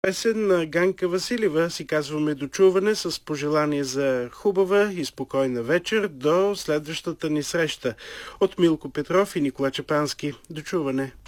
Песен на Ганка Василева си казваме дочуване с пожелание за хубава и спокойна вечер до следващата ни среща. От Милко Петров и Никола Чапански. Дочуване!